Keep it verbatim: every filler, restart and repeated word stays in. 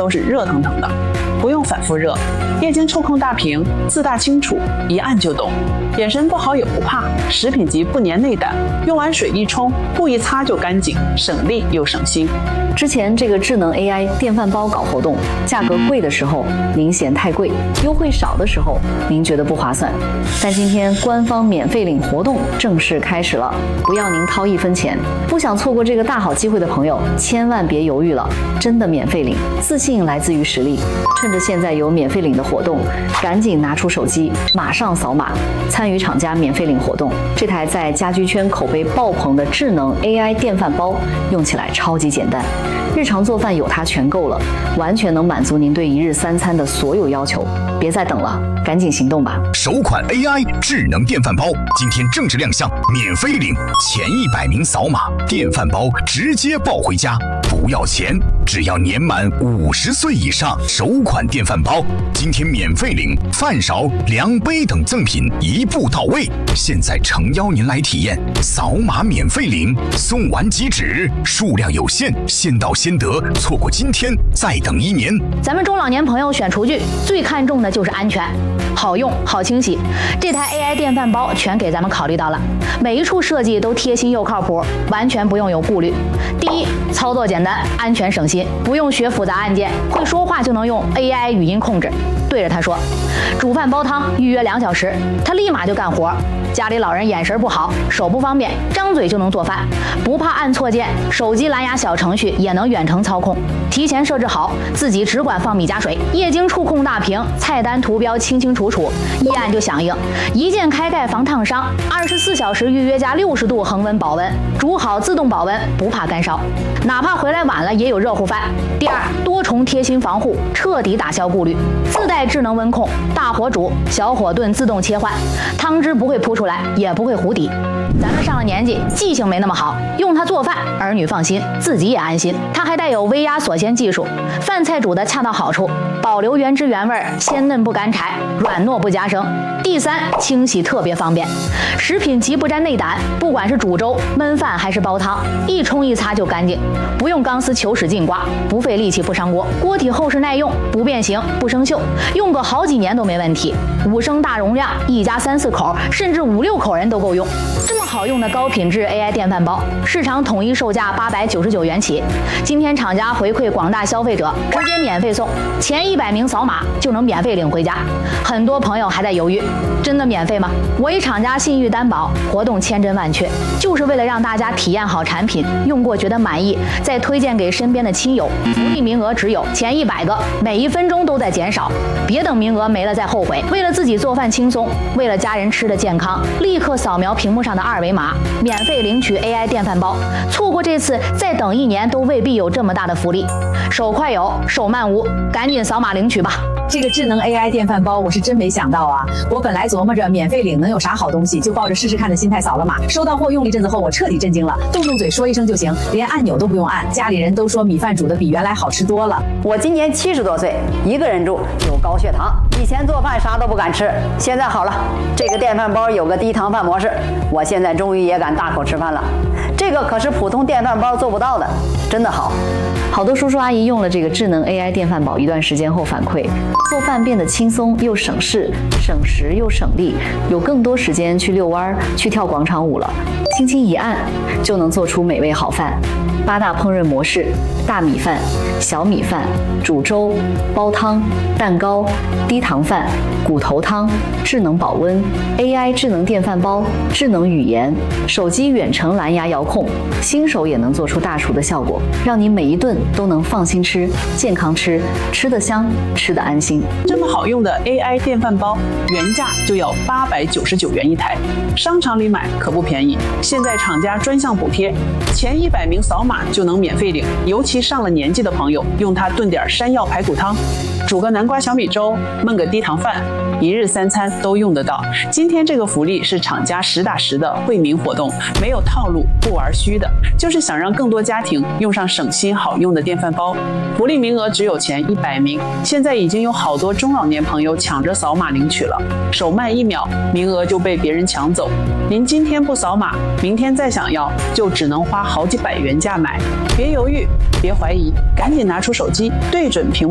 都是热腾腾的，不用反复热。液晶触控大屏，字大清楚，一按就懂。眼神不好也不怕，食品级不粘内胆，用完水一冲，布一擦就干净，省力又省心。 之前这个智能 A I 电饭煲搞活动，价格贵的时候您嫌太贵，优惠少的时候您觉得不划算。但今天官方免费领活动正式开始了，不要您掏一分钱。不想错过这个大好机会的朋友，千万别犹豫了，真的免费领，自信来自于实力。趁着现在有免费领的活动，赶紧拿出手机，马上扫码参与厂家免费领活动。这台在家居圈口碑爆棚的智能 A I 电饭煲，用起来超级简单，日常做饭有它全够了，完全能满足您对一日三餐的所有要求。别再等了，赶紧行动吧！ 首款 A I 智能电饭煲今天正式亮相，免费领，前一百名扫码，电饭煲直接抱回家，不要钱，只要年满五十岁以上。首款电饭煲今天免费领，饭勺、量杯等赠品一步到位。现在诚邀您来体验，扫码免费领，送完即止，数量有限，先到先得，错过今天再等一年。 咱们中老年朋友选厨具最看重的就是安全，好用好清洗。这台 A I 电饭煲全给咱们考虑到了，每一处设计都贴心又靠谱，完全不用有顾虑。第一，操作简单，安全省心，不用学复杂按键，会说话就能用 A I 语音控制，对着它说煮饭煲汤预约两小时，它立马就干活。家里老人眼神不好，手不方便，张嘴就能做饭，不怕按错键，手机蓝牙小程序也能远程操控，提前设置好，自己只管放米加水，液晶触控大屏，菜单图标清清楚楚，一按就响应，一键开盖防烫伤，二十四小时预约加六十度恒温保温，煮好自动保温，不怕干烧，哪怕回来晚了也有热乎饭。第二，多重贴心防护，彻底打消顾虑，自带智能温控，大火煮，小火炖自动切换，汤汁不会扑出来，也不会糊底。咱们上了年纪，记性没那么好，用它做饭，儿女放心，自己也安心。它还带有微压锁鲜技术，饭菜煮得恰到好处，保留原汁原味，鲜嫩不干柴，软糯不夹生。第三，清洗特别方便，食品级不沾内胆，不管是煮粥、焖饭还是煲汤，一冲一擦就干净，不用钢丝球使劲刮，不费力气不伤锅，锅体厚实耐用，不变形不生锈，用个好几年都没问题。五升大容量，一家三四口甚至五六口人都够用。这么好用的高品质 A I 电饭煲，市场统一售价八百九十九元起，今天厂家回馈广大消费者，直接免费送，前一百名扫码就能免费领回家。很多朋友还在犹豫，真的免费吗？我以厂家信誉担保，活动千真万确，就是为了让大家体验好产品，用过觉得满意，再推荐给身边的亲友。福利名额只有前一百个，每一分钟都在减少，别等名额没了再后悔。为了自己做饭轻松，为了家人吃的健康，立刻扫描屏幕上的二维码，免费领取 A I 电饭煲。错过这次，再等一年都未必有这么大的福利。手快有，手慢无，赶紧扫码领取吧。 这个智能 A I 电饭煲我是真没想到啊！我本来琢磨着免费领能有啥好东西，就抱着试试看的心态扫了码。收到货用了一阵子后，我彻底震惊了，动动嘴说一声就行，连按钮都不用按。家里人都说米饭煮的比原来好吃多了。 我今年七十多岁，一个人住，有高血糖，以前做饭啥都不敢吃，现在好了，这个电饭煲有个低糖饭模式，我现在终于也敢大口吃饭了。这个可是普通电饭煲做不到的，真的好。 好多叔叔阿姨用了这个智能 A I 电饭煲一段时间后反馈，做饭变得轻松又省事，省时又省力，有更多时间去遛弯、去跳广场舞了。轻轻一按，就能做出美味好饭。八大烹饪模式：大米饭、小米饭、煮粥、煲汤、蛋糕、低糖饭、骨头汤、智能保温、A I 智能电饭煲、智能语言、手机远程蓝牙遥控，新手也能做出大厨的效果，让你每一顿都能放心吃、健康吃，吃得香，吃得安心。 这么好用的 A I 电饭煲，原价就要八百九十九元一台，商场里买可不便宜。现在厂家专项补贴，前一百名扫码就能免费领。尤其上了年纪的朋友，用它炖点山药排骨汤，煮个南瓜小米粥，焖个低糖饭，一日三餐都用得到。今天这个福利是厂家实打实的惠民活动，没有套路，不玩虚的，就是想让更多家庭用上省心好用的电饭煲。福利名额只有前一百名，现在已经有好多中老年朋友抢着扫码领取了，手慢一秒，名额就被别人抢走。您今天不扫码，明天再想要，就只能花好几百元价买。别犹豫，别怀疑，赶紧拿出手机，对准屏幕。